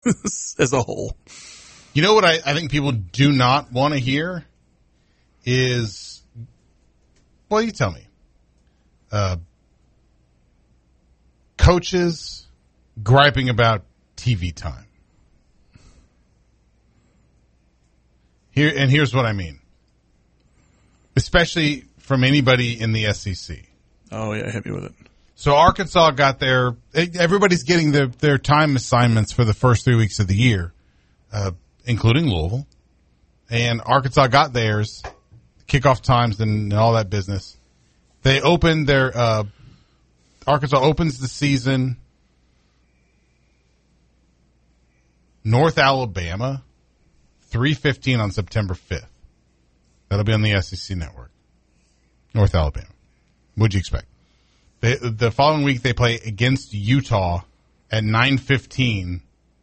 as a whole. You know what I think people do not want to hear is, well, you tell me, coaches griping about TV time. Here's what I mean, especially from anybody in the SEC. Oh yeah, hit me with it. So Arkansas got everybody's getting their time assignments for the first 3 weeks of the year, including Louisville. And Arkansas got theirs, kickoff times and all that business. They opened Arkansas opens the season, North Alabama, 3:15 on September 5th. That'll be on the SEC network. North Alabama. What'd you expect? The following week they play against Utah at 9:15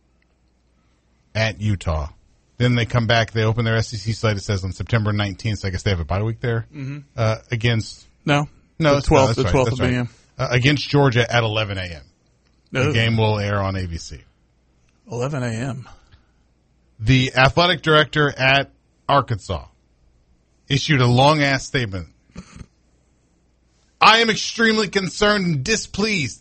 at Utah. Then they come back. They open their SEC slate. It says on September 19th. So I guess they have a bye week there. Mm-hmm. Against the 12th. The 12th of a.m. Against Georgia at 11 a.m. The game will air on ABC. 11 a.m. The athletic director at Arkansas issued a long-ass statement. I am extremely concerned and displeased.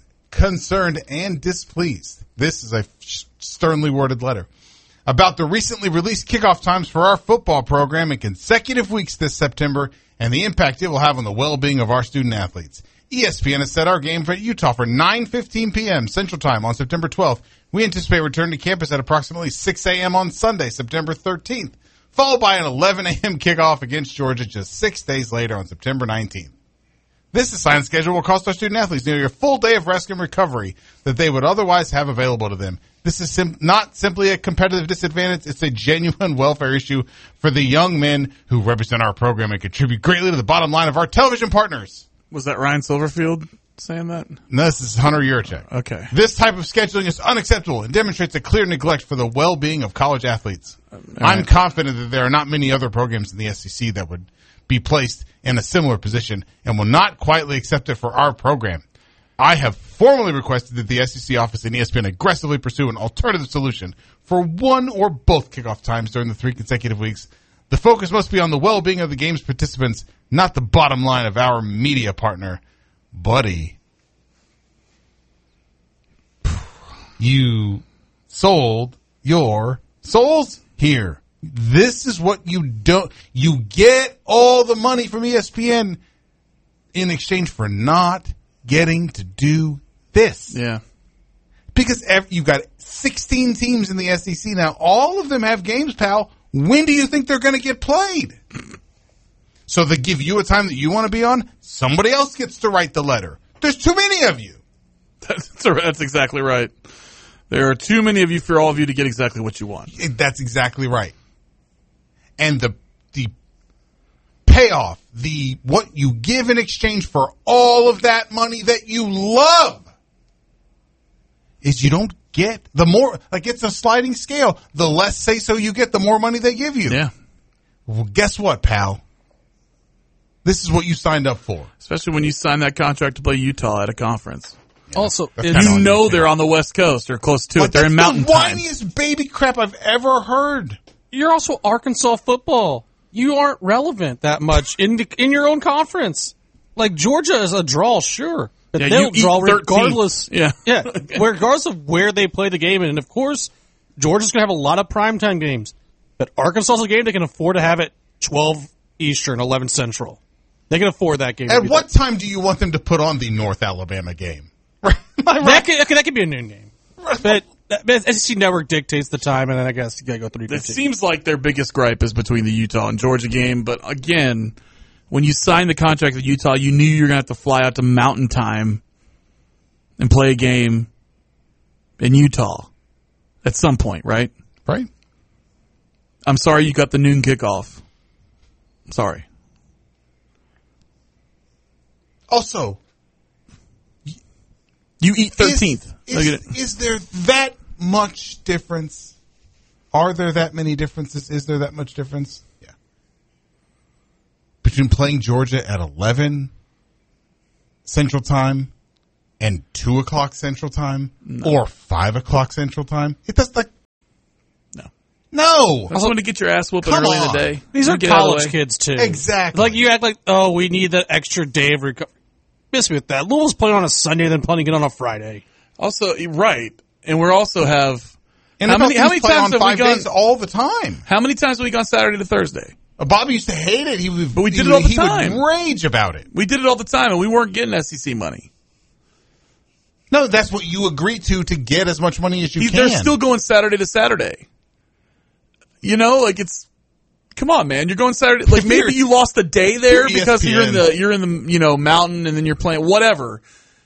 This is a sternly worded letter. About the recently released kickoff times for our football program in consecutive weeks this September and the impact it will have on the well-being of our student athletes. ESPN has set our game for Utah for 9:15 p.m. Central Time on September 12th. We anticipate return to campus at approximately 6 a.m. on Sunday, September 13th, followed by an 11 a.m. kickoff against Georgia just 6 days later on September 19th. This assigned schedule will cost our student athletes nearly a full day of rest and recovery that they would otherwise have available to them. This is not simply a competitive disadvantage. It's a genuine welfare issue for the young men who represent our program and contribute greatly to the bottom line of our television partners. Was that Ryan Silverfield saying that? No, this is Hunter Yurachek. Okay. This type of scheduling is unacceptable and demonstrates a clear neglect for the well-being of college athletes. I'm confident that there are not many other programs in the SEC that would be placed in a similar position and will not quietly accept it for our program. I have formally requested that the SEC office and ESPN aggressively pursue an alternative solution for one or both kickoff times during the 3 consecutive weeks. The focus must be on the well-being of the game's participants, not the bottom line of our media partner. Buddy, you sold your souls here. This is what you get all the money from ESPN in exchange for not getting to do this. Yeah. Because you've got 16 teams in the SEC now. All of them have games, pal. When do you think they're going to get played? So they give you a time that you want to be on, somebody else gets to write the letter. There's too many of you. That's exactly right. There are too many of you for all of you to get exactly what you want. That's exactly right. And the payoff, what you give in exchange for all of that money that you love is you don't get the more, like it's a sliding scale. The less say so you get, the more money they give you. Yeah. Well, guess what, pal? This is what you signed up for. Especially when you sign that contract to play Utah at a conference. Yeah. Also, you know they're on the West Coast or close to it. They're in Mountain Time. That's the whiniest baby crap I've ever heard. You're also Arkansas football. You aren't relevant that much in your own conference. Like Georgia is a draw, sure, but they'll draw regardless. Yeah, regardless of where they play the game. And of course, Georgia's going to have a lot of primetime games, but Arkansas is a game they can afford to have at 12 Eastern, 11 Central. They can afford that game. At what time do you want them to put on the North Alabama game? That could be a noon game, but SEC Network dictates the time, and then I guess you got to go 3:15. It seems like their biggest gripe is between the Utah and Georgia game, but again, when you signed the contract with Utah, you knew you were going to have to fly out to Mountain Time and play a game in Utah at some point, right? Right. I'm sorry you got the noon kickoff. I'm sorry. Also, you eat 13th. Is there that much difference? Are there that many differences? Is there that much difference? Yeah. Between playing Georgia at 11 Central Time and 2 o'clock Central Time or 5 o'clock Central Time? It does like No. I just want to get your ass whooping Come early in on. the day. These are Get out of the college way. kids, too. Exactly. Like, you act like, oh, we need that extra day of recovery. Miss me with that. Louisville's playing on a Sunday, then playing again on a Friday. Also, right. And we're also have... And how many play times on have we 5 gone... days all the time? How many times have we gone Saturday to Thursday? Bobby used to hate it. But we did it all the He time. would rage about it. We did it all the time, and we weren't getting SEC money. No, that's what you agreed to get as much money as you can. They're still going Saturday to Saturday. You know, like it's... Come on, man. You're going Saturday... Like, maybe you lost a day there because you're in the mountain, and then you're playing... Whatever.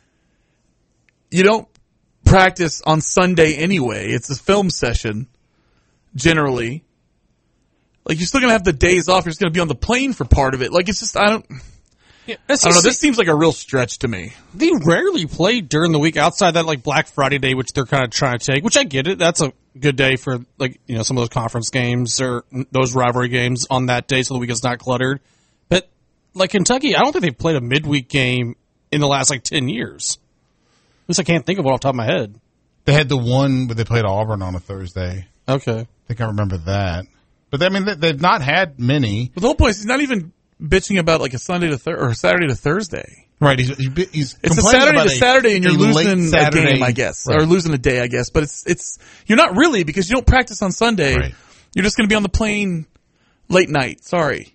You don't practice on Sunday anyway. It's a film session, generally. Like, you're still going to have the days off. You're just going to be on the plane for part of it. Like, it's just... I don't know. This seems like a real stretch to me. They rarely play during the week outside that, like, Black Friday day, which they're kind of trying to take, which I get it. That's a good day for, like, you know, some of those conference games or those rivalry games on that day so the weekend's not cluttered. But, like, Kentucky, I don't think they've played a midweek game in the last, like, 10 years. At least I can't think of it off the top of my head. They had the one where they played Auburn on a Thursday. Okay. I think I remember that. But, I mean, they've not had many. But the whole point is he's not even bitching about, like, a Sunday to or Saturday to Thursday. Right. He's It's a Saturday to Saturday, and you're losing a game, I guess, right. or losing a day, I guess. But it's you're not really, because you don't practice on Sunday. Right. You're just going to be on the plane late night. Sorry.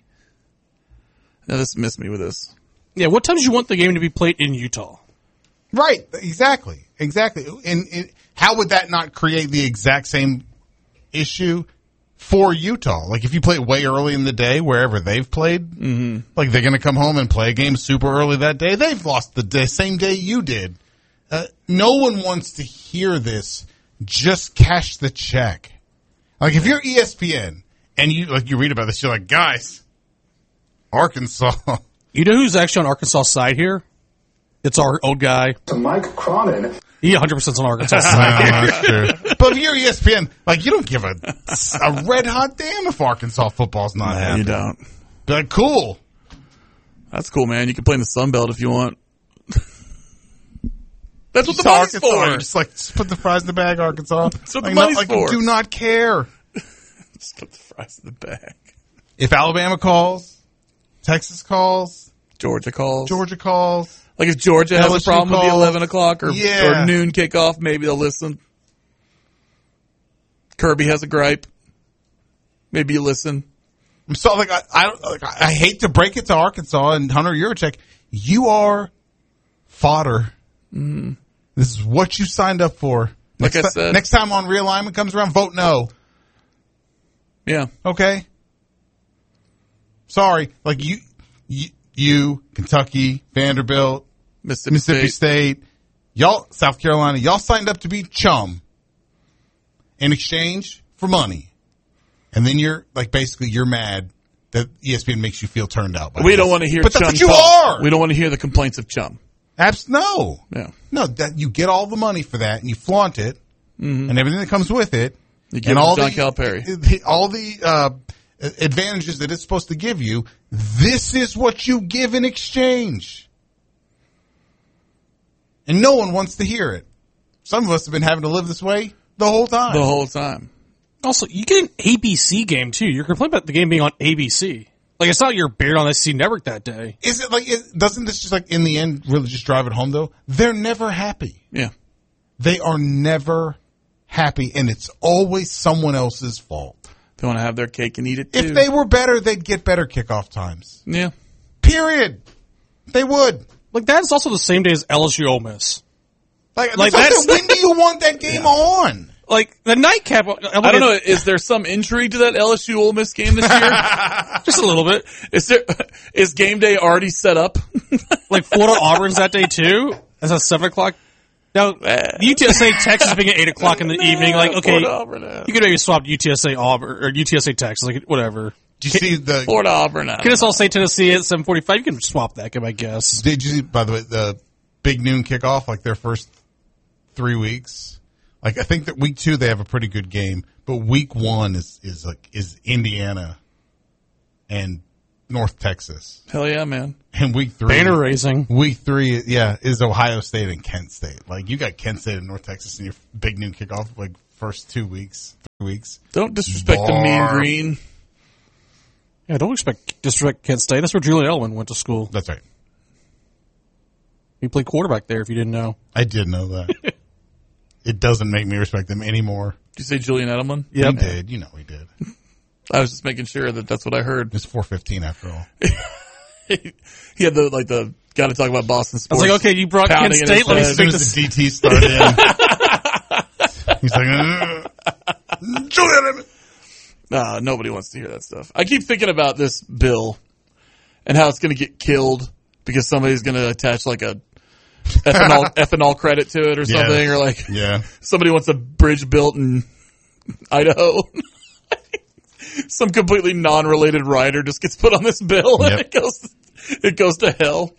Now this missed me with this. Yeah, what times do you want the game to be played in Utah? Right. Exactly. And how would that not create the exact same issue for Utah? Like, if you play way early in the day, wherever they've played, like, they're going to come home and play a game super early that day. They've lost the same day you did. No one wants to hear this. Just cash the check. Like, if you're ESPN and you read about this, you're like, guys, Arkansas. You know who's actually on Arkansas' side here? It's our old guy. Mike Cronin. He 100% on Arkansas' side. That's true. But if you're ESPN, like, you don't give a red hot damn if Arkansas football's not happening. You don't. Be like, cool. That's cool, man. You can play in the Sun Belt if you want. That's what the Just money's Arkansas, for. just put the fries in the bag, Arkansas. That's what the money's for. Do not care. Just put the fries in the bag. If Alabama calls, Texas calls, Georgia calls. Georgia calls. Like, if Georgia has a LSU problem with the calls. 11 o'clock or Yeah. noon kickoff, maybe they'll listen. Kirby has a gripe. Maybe you listen. I'm so I hate to break it to Arkansas and Hunter Yurachek. You are fodder. This is what you signed up for. Like I said. Next time on realignment comes around, vote no. Yeah. Okay. Sorry. Like, you, Kentucky, Vanderbilt, Mississippi State, y'all, South Carolina, y'all signed up to be chum in exchange for money. And then you're, like, basically you're mad that ESPN makes you feel turned out by We this. don't want to hear But Chum that's what you talk. are. We don't want to hear the complaints of Chum. No. Yeah. No, that you get all the money for that and you flaunt it and everything that comes with it. You give and it all to John the, Calipari. all the advantages that it's supposed to give you. This is what you give in exchange. And no one wants to hear it. Some of us have been having to live this way the whole time. The whole time. Also, you get an ABC game, too. You're complaining about the game being on ABC. Like, it's not your beard on SC Network that day. Is it like, doesn't this just, like, in the end really just drive it home, though? They're never happy. Yeah. They are never happy, and it's always someone else's fault. They want to have their cake and eat it, too. If they were better, they'd get better kickoff times. Yeah. Period. They would. Like, that is also the same day as LSU Ole Miss. Like Like, that's when do you want that game on? Like, the nightcap... I don't know. Is there some intrigue to that LSU Ole Miss game this year? Just a little bit. Is game day already set up? Like, Florida Auburn's that day, too? That's at 7 o'clock. Now, UTSA Texas being at 8 o'clock in the evening, like, okay, Florida Auburn. you could maybe swap UTSA Auburn, or UTSA Texas, like, whatever. Did you see the? Florida Auburn. Kennesaw State, Tennessee at 7:45. You can swap that game, I guess. Did you see? By the way, the big noon kickoff, like their first 3 weeks. Like, I think that week 2 they have a pretty good game, but week 1 is Indiana and North Texas, Hell yeah, man. and week 3 Banner raising. Week 3, is Ohio State and Kent State. Like, you got Kent State and North Texas in your big noon kickoff, like first 2 weeks. weeks. Don't disrespect the mean green. Yeah, don't disrespect Kent State. That's where Julian Edelman went to school. That's right. He played quarterback there, if you didn't know. I did know that. It doesn't make me respect them anymore. Did you say Julian Edelman? Yep. He did. You know he did. I was just making sure that's what I heard. It's 4:15 after all. He had the got to talk about Boston sports. I was like, okay, you brought Kent State. Let me as soon as the DT started in, he's like, Julian Edelman. Nobody wants to hear that stuff. I keep thinking about this bill and how it's going to get killed because somebody's going to attach like a ethanol credit to it or something, or like somebody wants a bridge built in Idaho. Some completely non-related rider just gets put on this bill and it goes to hell.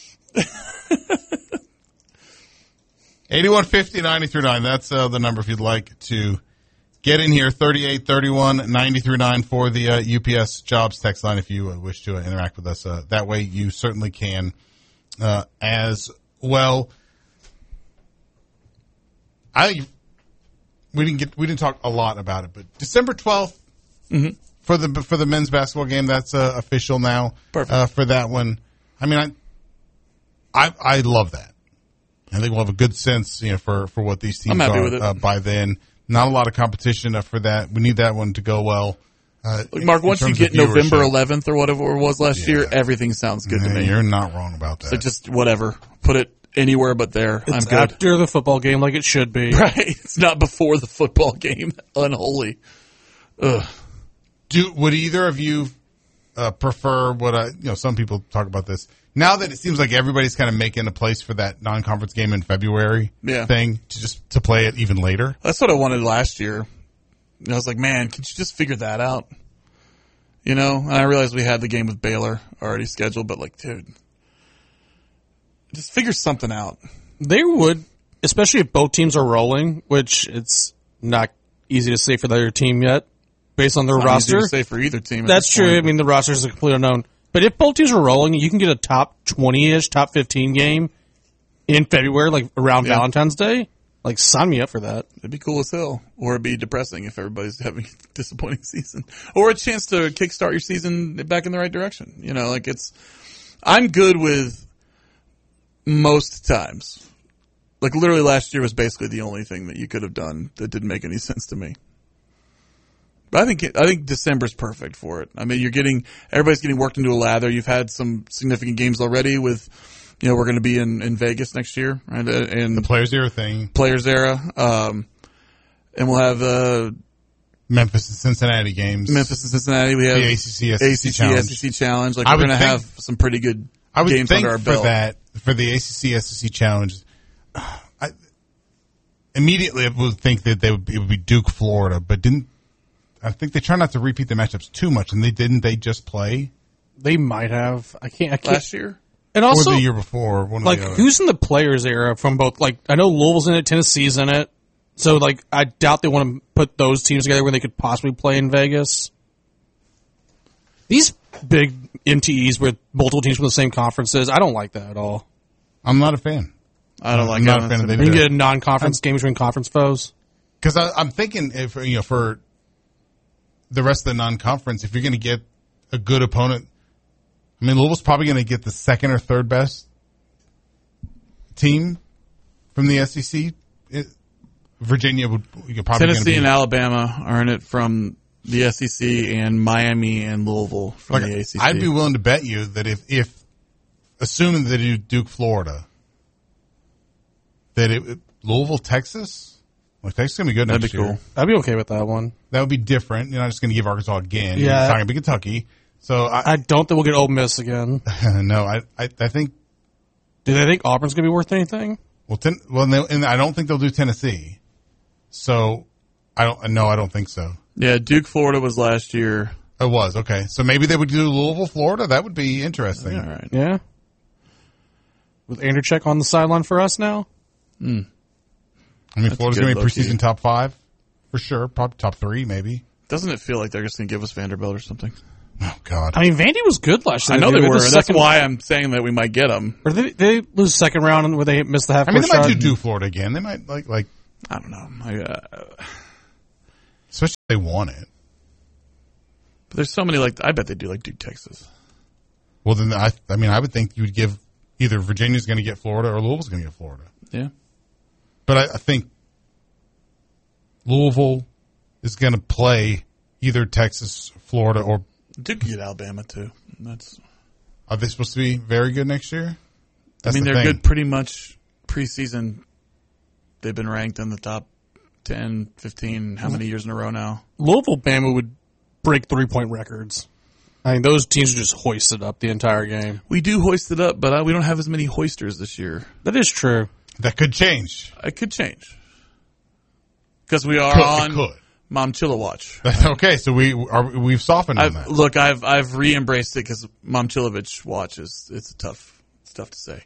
8150-939. That's the number if you'd like to get in here. 3831-939 for the UPS jobs text line if you wish to interact with us. That way you certainly can as well. We didn't talk a lot about it, but December 12th for the men's basketball game, that's official now. Perfect. For that one. I mean, I love that. I think we'll have a good sense, for what these teams are by then. Not a lot of competition for that. We need that one to go well. Look, Mark, once you get November 11th or whatever it was last year, everything sounds good to me. You're not wrong about that. So just whatever. Put it anywhere but there. I'm good. After the football game like it should be. Right. It's not before the football game. Unholy. Ugh. Would either of you prefer what some people talk about this. Now that it seems like everybody's kind of making a place for that non-conference game in February thing to play it even later. That's what I wanted last year. I was like, man, could you just figure that out? And I realized we had the game with Baylor already scheduled, but like, dude, just figure something out. They would, especially if both teams are rolling, which it's not easy to say for the other team yet, based on their roster. Easy to say for either team. That's true. I mean, the roster is a complete unknown. But if both teams are rolling, you can get a top 20-ish, top 15 game in February, like around Valentine's Day. Like, sign me up for that. It'd be cool as hell. Or it'd be depressing if everybody's having a disappointing season. Or a chance to kickstart your season back in the right direction. I'm good with most times. Like, literally last year was basically the only thing that you could have done that didn't make any sense to me. But I think December's perfect for it. I mean, everybody's getting worked into a lather. You've had some significant games already with, we're going to be in Vegas next year, right? And the Players Era thing. Players Era. And we'll have Memphis and Cincinnati games. Memphis and Cincinnati. We have the ACC Challenge. SEC Challenge. Like, we're going to have some pretty good games under our belt. For the ACC SEC Challenge, immediately I would think that it would be Duke, Florida, but I think they try not to repeat the matchups too much, and they just play? They might have. I can't. Last year? And also, or the year before. Who's in the Players Era from both? Like, I know Louisville's in it, Tennessee's in it. So, I doubt they want to put those teams together when they could possibly play in Vegas. These big NTEs with multiple teams from the same conferences, I don't like that at all. I'm not a fan. I don't like that. I'm not a fan of it. You get a non-conference game between conference foes. Because I'm thinking, for the rest of the non-conference, if you're going to get a good opponent, I mean, Louisville's probably going to get the second or third best team from the SEC. Virginia probably Tennessee and Alabama are in it from the SEC, and Miami and Louisville from the ACC. I'd be willing to bet you that if assuming that you Duke, Florida, that Louisville, Texas. Well, Texas is going to be good next year. That'd be cool. I'd be okay with that one. That would be different. You're not just going to give Arkansas again. Yeah. You're talking about Kentucky. So I don't think we'll get Ole Miss again. No, I think. Do they think Auburn's going to be worth anything? And I don't think they'll do Tennessee. So I don't think so. Yeah, Duke, Florida was last year. It was, okay. So maybe they would do Louisville, Florida. That would be interesting. Yeah, all right. Yeah. With Andrew Check on the sideline for us now? I mean, Florida's going to be preseason top 5 for sure. Probably top 3, maybe. Doesn't it feel like they're just going to give us Vanderbilt or something? Oh, God. I mean, Vandy was good last year. I know they were. That's why I'm saying that we might get them. Or did they lose the second round where they missed the half court shot? They might do Florida again. They might, like I don't know. They want it. But there's so many, I bet they do, Duke, Texas. Well, then, I would think you would give either Virginia's going to get Florida or Louisville's going to get Florida. Yeah. But I think Louisville is going to play either Texas, Florida, or Duke could get Alabama, too. Are they supposed to be very good next year? They're good pretty much preseason. They've been ranked in the top 10, 15, how many years in a row now? Louisville, Bama would break 3-point records. I mean, those teams are just hoisted up the entire game. We do hoist it up, but we don't have as many hoisters this year. That is true. That could change. It could change. Because we are on Momchilla watch. Okay, so we've softened on that. Look, I've re-embraced it because Momchilovich watch it's tough to say.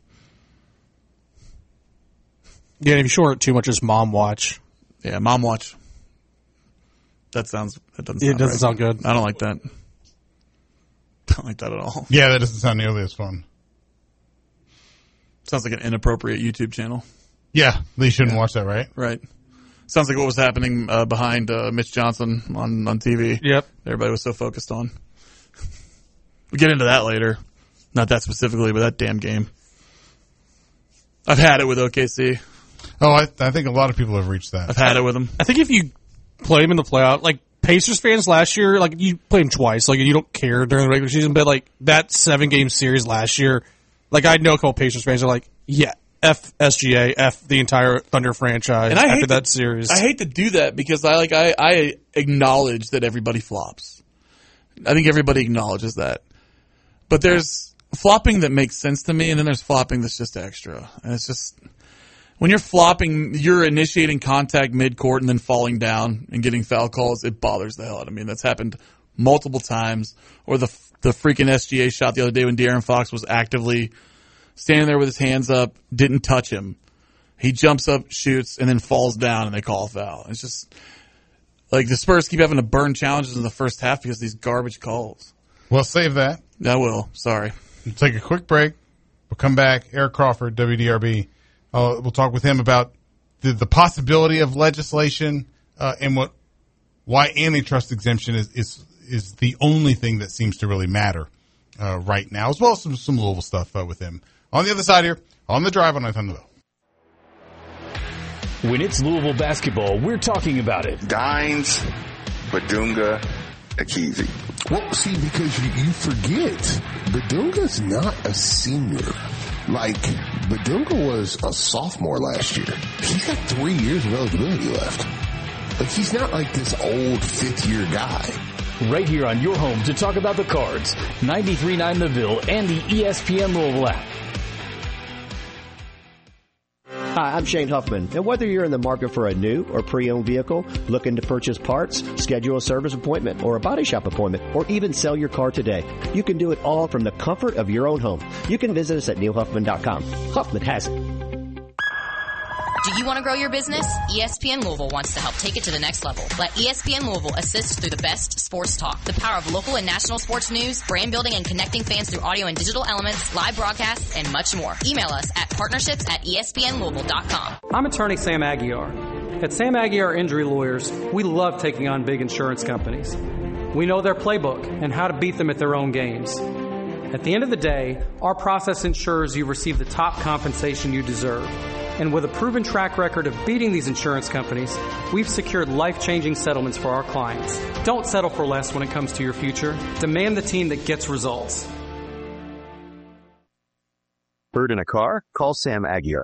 Yeah, if you short it too much, it's Mom watch. Yeah, Mom watch. That doesn't sound good. I don't like that. Don't like that at all. Yeah, that doesn't sound nearly as fun. Sounds like an inappropriate YouTube channel. Yeah, you shouldn't watch that, right? Right. Sounds like what was happening behind Mitch Johnson on TV. Yep. Everybody was so focused on. We'll get into that later. Not that specifically, but that damn game. I've had it with OKC. Oh, I think a lot of people have reached that. I've had it with them. I think if you play them in the playoff, Pacers fans last year, you played them twice, you don't care during the regular season, but that 7-game series last year, I know a couple Pacers fans are yeah, F SGA, F the entire Thunder franchise after that series. I hate to do that because I acknowledge that everybody flops. I think everybody acknowledges that. But there's flopping that makes sense to me, and then there's flopping that's just extra. And it's just, when you're flopping, you're initiating contact mid-court and then falling down and getting foul calls, it bothers the hell out of me. And that's happened multiple times. Or the freaking SGA shot the other day when De'Aaron Fox was actively standing there with his hands up, didn't touch him. He jumps up, shoots, and then falls down, and they call a foul. It's just, the Spurs keep having to burn challenges in the first half because of these garbage calls. Well, save that. I will. Sorry. We'll take a quick break. We'll come back. Eric Crawford, WDRB. We'll talk with him about the possibility of legislation and why antitrust exemption is the only thing that seems to really matter right now, as well as some Louisville stuff with him. On the other side here, on the drive on Night on the Bill. When it's Louisville basketball, we're talking about it. Dines, Badunga, Akizi. Well, see, because you forget, Badunga's not a senior. Badunga was a sophomore last year. He's got 3 years of eligibility left. He's not this old fifth-year guy. Right here on your home to talk about the Cards, 93.9 The Ville and the ESPN Louisville app. Hi, I'm Shane Huffman, and whether you're in the market for a new or pre-owned vehicle, looking to purchase parts, schedule a service appointment or a body shop appointment, or even sell your car today, you can do it all from the comfort of your own home. You can visit us at neilhuffman.com. Huffman has it. Do you want to grow your business? ESPN Louisville wants to help take it to the next level. Let ESPN Louisville assist through the best sports talk, the power of local and national sports news, brand building and connecting fans through audio and digital elements, live broadcasts, and much more. Email us at partnerships@espnlouisville.com. I'm attorney Sam Aguiar. At Sam Aguiar Injury Lawyers, we love taking on big insurance companies. We know their playbook and how to beat them at their own games. At the end of the day, our process ensures you receive the top compensation you deserve. And with a proven track record of beating these insurance companies, we've secured life-changing settlements for our clients. Don't settle for less when it comes to your future. Demand the team that gets results. Bird in a car? Call Sam Aguiar.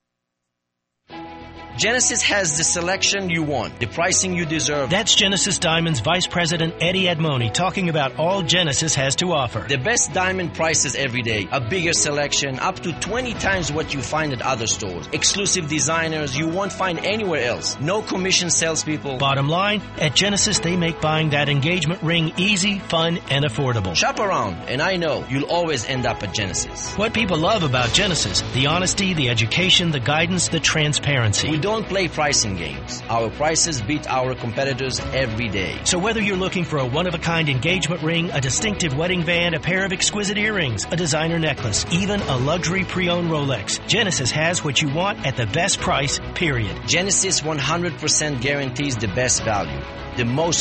Genesis has the selection you want, the pricing you deserve. That's Genesis Diamond's Vice President Eddie Edmoni talking about all Genesis has to offer. The best diamond prices every day, a bigger selection, up to 20 times what you find at other stores. Exclusive designers you won't find anywhere else. No commission salespeople. Bottom line, at Genesis they make buying that engagement ring easy, fun, and affordable. Shop around, and I know you'll always end up at Genesis. What people love about Genesis, the honesty, the education, the guidance, the transparency. We don't play pricing games. Our prices beat our competitors every day. So whether you're looking for a one-of-a-kind engagement ring, a distinctive wedding band, a pair of exquisite earrings, a designer necklace, even a luxury pre-owned Rolex, Genesis has what you want at the best price, period. Genesis 100% guarantees the best value, the most